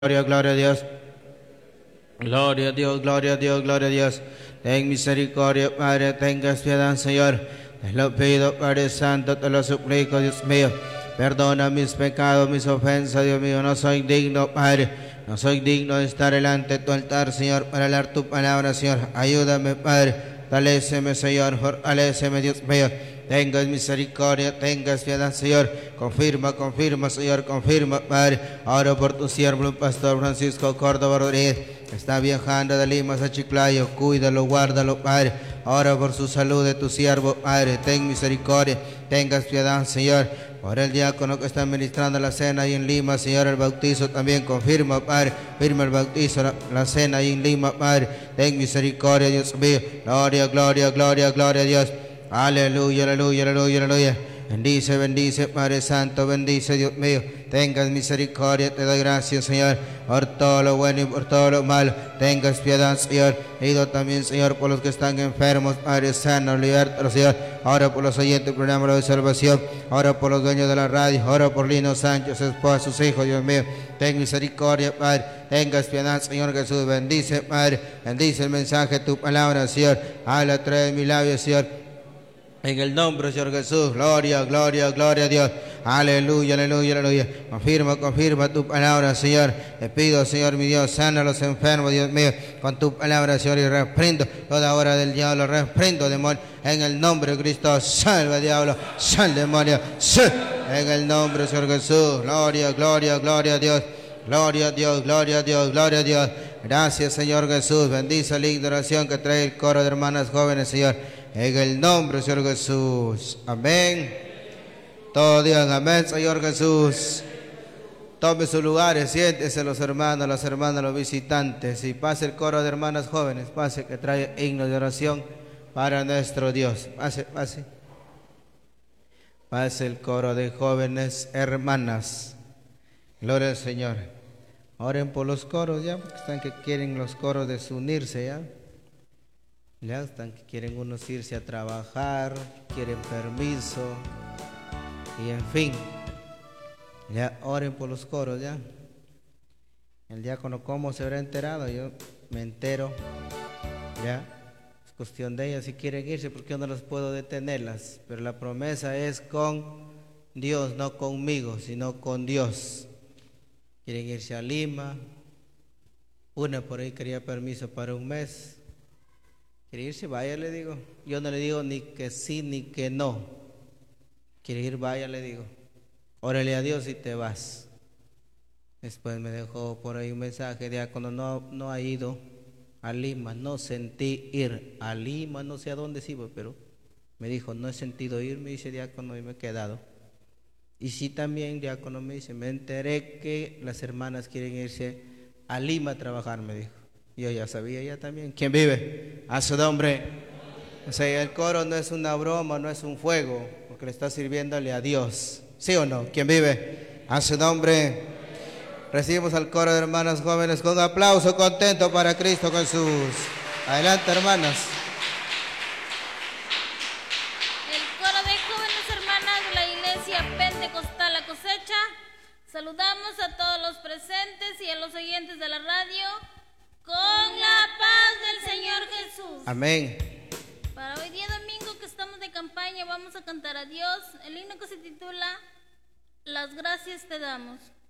Gloria, gloria a Dios. Gloria a Dios, gloria a Dios, gloria a Dios. Ten misericordia, Padre, tengas piedad, Señor. Te lo pido, Padre Santo, te lo suplico, Dios mío. Perdona mis pecados, mis ofensas, Dios mío. No soy digno, Padre. No soy digno de estar delante de tu altar, Señor, para leer tu palabra, Señor. Ayúdame, Padre. Fortaléceme, Señor. Fortaléceme, Dios mío. Tengas misericordia, tengas piedad, Señor. Confirma, confirma, Señor, confirma, Padre. Oro por tu siervo, el pastor Francisco Córdoba Rodríguez. Está viajando de Lima a Chiclayo. Cuídalo, guárdalo, Padre. Oro por su salud de tu siervo, Padre. Ten misericordia, tengas piedad, Señor. Por el diácono que está ministrando la cena ahí en Lima, Señor, el bautizo también confirma, Padre. Firma el bautizo, la cena ahí en Lima, Padre. Ten misericordia, Dios mío. Gloria, gloria, gloria, gloria a Dios. Aleluya, aleluya, aleluya, aleluya. Bendice, bendice, Padre Santo, bendice, Dios mío. Tengas misericordia, te doy gracias, Señor, por todo lo bueno y por todo lo malo. Tengas piedad, Señor. Pido también, Señor, por los que están enfermos, Padre Santo, liberta, Señor. Ahora por los oyentes del programa de salvación. Ahora por los dueños de la radio. Ahora por Lino Sánchez, su esposa, sus hijos, Dios mío. Ten misericordia, Padre. Tengas piedad, Señor Jesús. Bendice, Padre. Bendice el mensaje de tu palabra, Señor. Habla a través de mis labios, Señor. En el nombre del Señor Jesús, gloria, gloria, gloria a Dios. Aleluya, aleluya, aleluya. Confirma, confirma tu palabra, Señor. Te pido, Señor, mi Dios, sana a los enfermos, Dios mío, con tu palabra, Señor, y reprendo toda hora del diablo, reprendo, demonio, en el nombre de Cristo. Salva, diablo, sal, demonio, sal. En el nombre del Señor Jesús, gloria, gloria, gloria a Dios. Gloria a Dios, gloria a Dios, gloria a Dios. Gracias, Señor Jesús. Bendice la ignoración que trae el coro de hermanas jóvenes, Señor. En el nombre del Señor Jesús. Amén. Todos digan amén, Señor Jesús. Tome sus lugares, siéntese los hermanos, las hermanas, los visitantes. Y pase el coro de hermanas jóvenes. Pase que trae himno de oración para nuestro Dios. Pase, pase. Pase el coro de jóvenes hermanas. Gloria al Señor. Oren por los coros ya, porque están que quieren los coros desunirse ya. Ya están que quieren unos irse a trabajar, quieren permiso. Y en fin, ya oren por los coros ya. El diácono cómo se habrá enterado, yo me entero. Ya, es cuestión de ellas si quieren irse, porque yo no las puedo detenerlas. Pero la promesa es con Dios, no conmigo, sino con Dios. Quieren irse a Lima. Una por ahí quería permiso para un mes. Quiere irse, vaya, le digo. Yo no le digo ni que sí ni que no. Quiere ir, vaya, le digo. Órale a Dios y te vas. Después me dejó por ahí un mensaje, diácono, no ha ido a Lima, no sentí ir a Lima, no sé a dónde sí, pero me dijo, no he sentido ir, me dice diácono, y me he quedado. Y sí también, diácono, me dice, me enteré que las hermanas quieren irse a Lima a trabajar, me dijo. Yo ya sabía ya también. ¿Quién vive? A su nombre. O sea, el coro no es una broma, no es un fuego, porque le está sirviéndole a Dios. ¿Sí o no? ¿Quién vive? A su nombre. Recibimos al coro de hermanas jóvenes con un aplauso contento para Cristo Jesús. Adelante, hermanas. Saludamos a todos los presentes y a los oyentes de la radio con la paz del Señor Jesús. Amén. Para hoy día domingo que estamos de campaña vamos a cantar a Dios el himno que se titula Las gracias te damos.